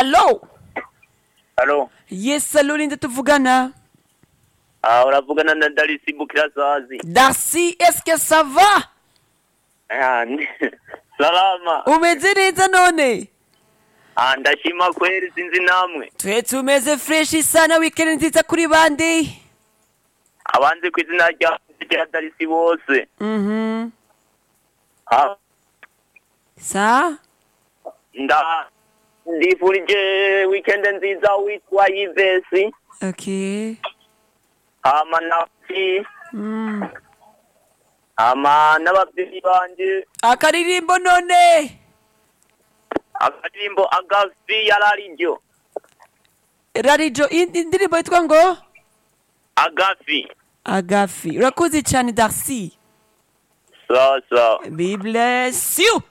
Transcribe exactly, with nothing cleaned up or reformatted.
Allo? Allo? Yes, allo ninde tuvugana? Ah, uravugana na Darcy Bukirasazi. Darcy, est-ce que ça va? Ah, salama. Umeze neza none? Ah, ndashima kweli sinzi namwe. Twe tumeze fresh sana, weekend nziza kuri bande. Abanze kwizina rya rya Darcy bose. Mhm. Ah, Sa? nda ndifurije weekend nziza witwa Yves. Okay. Ama nafi. Mm. Ama n'ababyeyi banje. Akaririmbo none. Akadirimbo Agafi yararijo. Rarijo indirimbo yitwa ngo Agafi. Agafi. Urakoze cyane Darcy. So so. Be bless you.